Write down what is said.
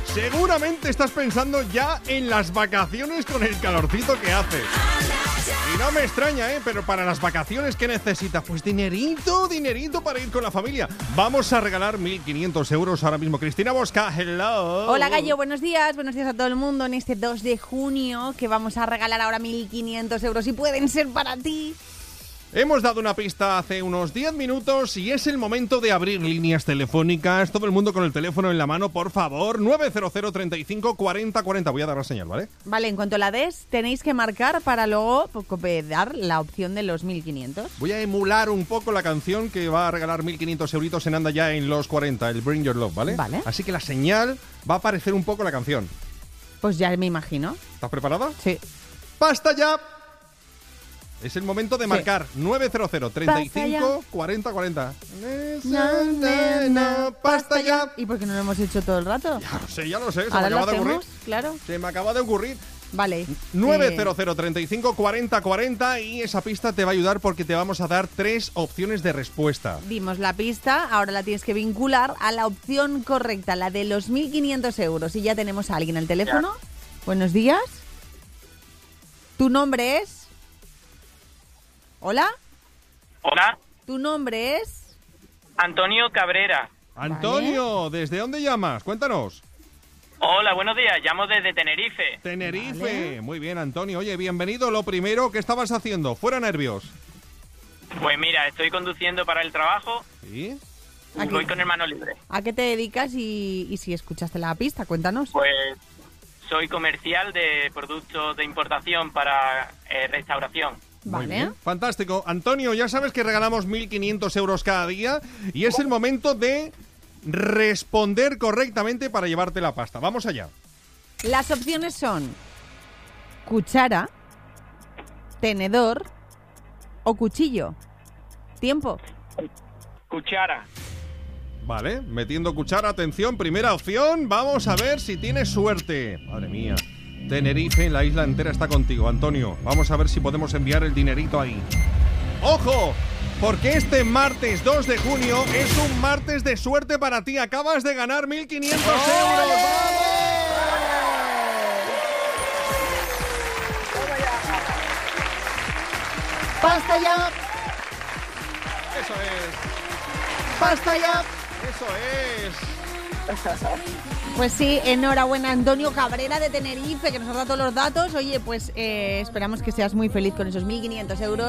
Seguramente estás pensando ya en las vacaciones con el calorcito que hace. Y no me extraña, pero para las vacaciones, ¿qué necesitas? Pues dinerito para ir con la familia. Vamos a regalar 1.500 euros ahora mismo. Cristina Bosca, hello. Hola, Gallo, buenos días a todo el mundo en este 2 de junio que vamos a regalar ahora 1.500 euros y pueden ser para ti. Hemos dado una pista hace unos 10 minutos y es el momento de abrir líneas telefónicas. Todo el mundo con el teléfono en la mano, por favor. 900 35 40 40. Voy a dar la señal, ¿vale? Vale, en cuanto la des, tenéis que marcar para luego dar la opción de los 1.500. Voy a emular un poco la canción que va a regalar 1.500 euritos en Anda Ya en los 40, el Bring Your Love, ¿vale? Vale. Así que la señal va a aparecer un poco la canción. Pues ya me imagino. ¿Estás preparada? Sí. ¡Basta ya! Es el momento de marcar 900 35 40 40. ¡Basta ya! ¿Y por qué no lo hemos hecho todo el rato? Ya lo sé, se me Ahora acaba lo de ocurrir. hacemos, claro. Se me acaba de ocurrir. Vale. 900 35 40 40 y esa pista te va a ayudar porque te vamos a dar 3 opciones de respuesta. Dimos la pista, ahora la tienes que vincular a la opción correcta, la de los 1.500 euros. Y ya tenemos a alguien al teléfono. Ya. Buenos días. ¿Tu nombre es? ¿Hola? Hola. ¿Tu nombre es? Antonio Cabrera. Antonio, vale. ¿Desde dónde llamas? Cuéntanos. Hola, buenos días. Llamo desde Tenerife. Tenerife. Vale. Muy bien, Antonio. Oye, bienvenido. Lo primero, ¿qué estabas haciendo? ¿Fuera nervios? Pues mira, estoy conduciendo para el trabajo. ¿Sí? Y voy con el mano libre. ¿A qué te dedicas y si escuchaste la pista? Cuéntanos. Pues soy comercial de productos de importación para restauración. Vale. Fantástico. Antonio, ya sabes que regalamos 1.500 euros cada día y es el momento de responder correctamente para llevarte la pasta. Vamos allá. Las opciones son cuchara, tenedor o cuchillo. Tiempo. Cuchara. Vale, metiendo cuchara, atención, primera opción. Vamos a ver si tienes suerte. Madre mía. Tenerife, la isla entera está contigo, Antonio. Vamos a ver si podemos enviar el dinerito ahí. ¡Ojo! Porque este martes 2 de junio es un martes de suerte para ti. Acabas de ganar 1.500 euros. ¡Vamos! ¡Basta ya! Eso es. ¡Basta ya! Eso es. Pues sí, enhorabuena, Antonio Cabrera de Tenerife, que nos ha dado todos los datos. Oye, pues esperamos que seas muy feliz con esos 1.500 euros.